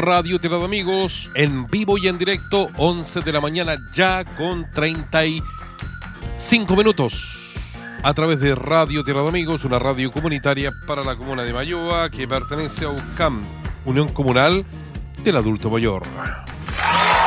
Radio Tierra de Amigos, en vivo y en directo, 11 de la mañana ya con 35 minutos. A través de Radio Tierra de Amigos, una radio comunitaria para la comuna de Mayoa que pertenece a UCAM, Unión Comunal del Adulto Mayor.